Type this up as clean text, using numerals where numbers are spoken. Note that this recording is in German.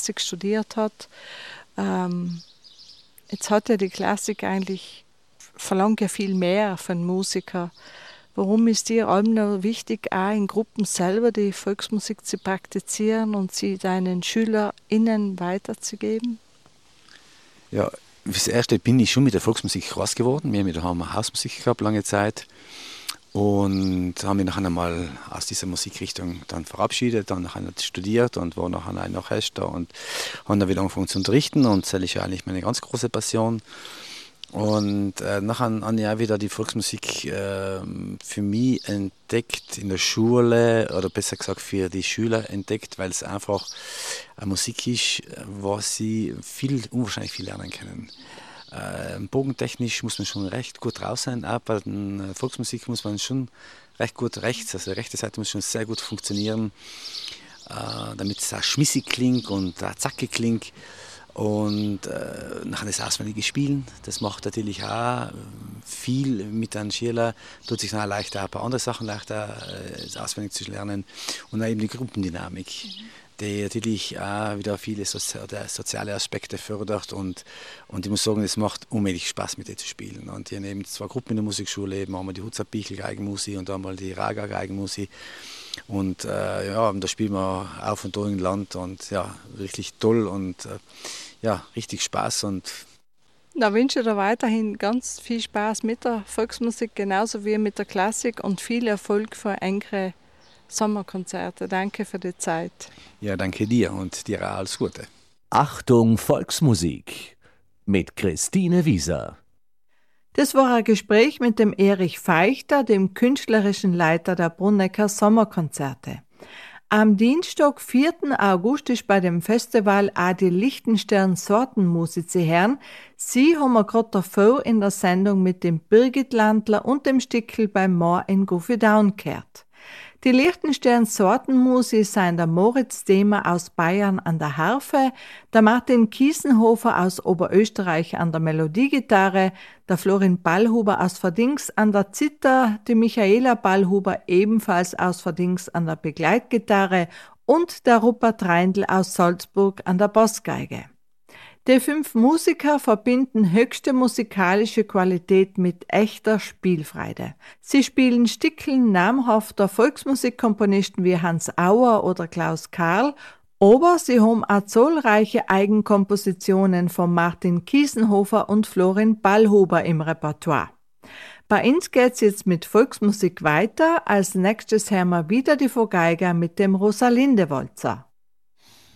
Klassik studiert hat. Jetzt hat ja die Klassik eigentlich, verlangt ja viel mehr von Musiker. Warum ist dir allem noch wichtig, auch in Gruppen selber die Volksmusik zu praktizieren und sie deinen SchülerInnen weiterzugeben? Ja, fürs Erste bin ich schon mit der Volksmusik groß geworden. Wir haben daheim Hausmusik gehabt, lange Zeit. Und haben mich nachher mal aus dieser Musikrichtung dann verabschiedet, dann nachher studiert und war nachher ein Orchester und haben dann wieder angefangen zu unterrichten. Und das ist ja eigentlich meine ganz große Passion. Und nachher habe ich auch wieder die Volksmusik für mich entdeckt in der Schule, oder besser gesagt für die Schüler entdeckt, weil es einfach eine Musik ist, wo sie unwahrscheinlich viel lernen können. Bogentechnisch muss man schon recht gut drauf sein, auch bei der Volksmusik muss man schon recht gut rechts, also die rechte Seite muss schon sehr gut funktionieren, damit es auch schmissig klingt und auch zackig klingt. Und nachher das auswendige Spielen, das macht natürlich auch viel mit den Schülern, tut sich dann leichter, ein paar andere Sachen leichter auswendig zu lernen. Und dann eben die Gruppendynamik, die natürlich auch wieder viele soziale Aspekte fördert. Und ich muss sagen, es macht unheimlich Spaß, mit denen zu spielen. Und wir haben eben 2 Gruppen in der Musikschule, eben einmal die Hutzerbichel Geigenmusik und einmal die Raga Geigenmusik. Und ja, da spielen wir auf und durch im Land und ja, wirklich toll und ja, richtig Spaß. Und da wünsche ich dir weiterhin ganz viel Spaß mit der Volksmusik, genauso wie mit der Klassik und viel Erfolg für engere Sommerkonzerte. Danke für die Zeit. Ja, danke dir und dir auch alles Gute. Achtung Volksmusik mit Christine Wieser. Das war ein Gespräch mit dem Erich Feichter, dem künstlerischen Leiter der Brunnecker Sommerkonzerte. Am Dienstag, 4. August, ist bei dem Festival auch die Lichtenstern Sortenmusik zu hören. Sie haben wir gerade davor in der Sendung mit dem Birgit Landler und dem Stickel beim Moor in Goofy-Down gehört. Die Lichtenstern Sortenmusik sind der Moritz Demer aus Bayern an der Harfe, der Martin Kiesenhofer aus Oberösterreich an der Melodiegitarre, der Florin Ballhuber aus Verdings an der Zither, die Michaela Ballhuber ebenfalls aus Verdings an der Begleitgitarre und der Rupert Reindl aus Salzburg an der Bassgeige. Die 5 Musiker verbinden höchste musikalische Qualität mit echter Spielfreude. Sie spielen Stickeln namhafter Volksmusikkomponisten wie Hans Auer oder Klaus Karl, aber sie haben auch zahlreiche Eigenkompositionen von Martin Kiesenhofer und Florin Ballhuber im Repertoire. Bei uns geht's jetzt mit Volksmusik weiter. Als nächstes hören wir wieder die Vogeiger mit dem Rosalinde-Walzer.